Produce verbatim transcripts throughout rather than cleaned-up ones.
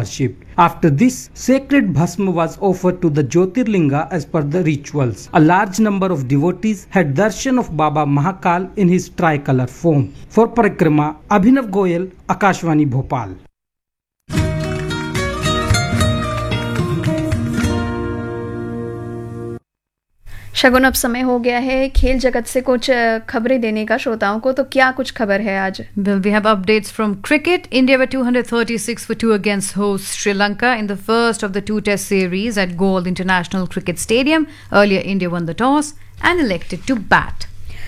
worshipped. After this, sacred bhasma was offered to the Jyotirlinga as per the rituals. A large number of devotees had darshan of Baba Mahakal in his tricolor form. For Parikrama, Abhinav Goyal, Akashvani Bhopal. शगुन, अब समय हो गया है खेल जगत से कुछ खबरें देने का श्रोताओं को। तो क्या कुछ खबर है आज? Well, we have updates from cricket. India were two hundred thirty-six for two against host Sri Lanka in the first of the two test series at Galle International Cricket Stadium. Earlier, India won the toss and elected to bat.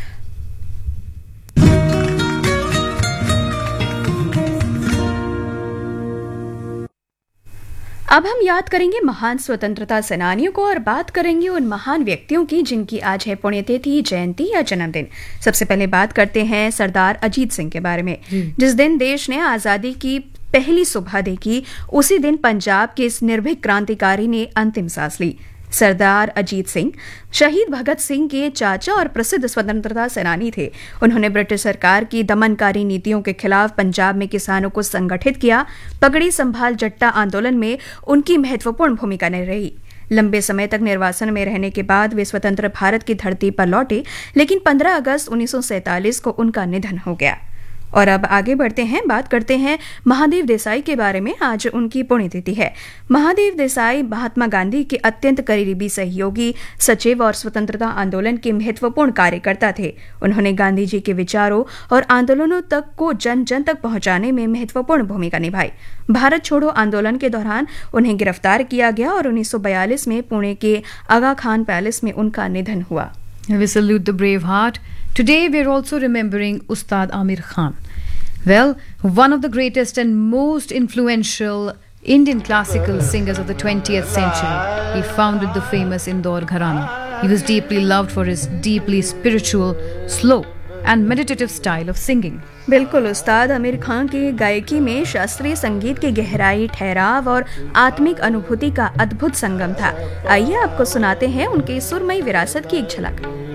अब हम याद करेंगे महान स्वतंत्रता सेनानियों को और बात करेंगे उन महान व्यक्तियों की जिनकी आज है पुण्यतिथि, जयंती या जन्मदिन। सबसे पहले बात करते हैं सरदार अजीत सिंह के बारे में। जिस दिन देश ने आजादी की पहली सुबह देखी, उसी दिन पंजाब के इस निर्भीक क्रांतिकारी ने अंतिम सांस ली। सरदार अजीत सिंह शहीद भगत सिंह के चाचा और प्रसिद्ध स्वतंत्रता सेनानी थे। उन्होंने ब्रिटिश सरकार की दमनकारी नीतियों के खिलाफ पंजाब में किसानों को संगठित किया। पगड़ी संभाल जट्टा आंदोलन में उनकी महत्वपूर्ण भूमिका रही। लंबे समय तक निर्वासन में रहने के बाद वे स्वतंत्र भारत की धरती पर लौटे, लेकिन पंद्रह अगस्त उन्नीस सौ सैंतालीस को उनका निधन हो गया। और अब आगे बढ़ते हैं, बात करते हैं महादेव देसाई के बारे में। आज उनकी पुण्यतिथि है। महादेव देसाई महात्मा गांधी के अत्यंत करीबी सहयोगी, सचिव और स्वतंत्रता आंदोलन के महत्वपूर्ण कार्यकर्ता थे। उन्होंने गांधी जी के विचारों और आंदोलनों तक को जन जन तक पहुंचाने में महत्वपूर्ण भूमिका निभाई। भारत छोड़ो आंदोलन के दौरान उन्हें गिरफ्तार किया गया और उन्नीस सौ बयालीस में पुणे के आगा खान पैलेस में उनका निधन हुआ। We salute the brave heart. Today we are also remembering Ustad Amir Khan. Well, one of the greatest and most influential Indian classical singers of the twentieth century. He founded the famous Indore Gharana. He was deeply loved for his deeply spiritual, slow and meditative style of singing. बिल्कुल, उस्ताद आमिर खान की गायकी में शास्त्रीय संगीत की गहराई, ठहराव और आत्मिक अनुभूति का अद्भुत संगम था। आइए आपको सुनाते हैं उनकी सुरमई विरासत की एक झलक।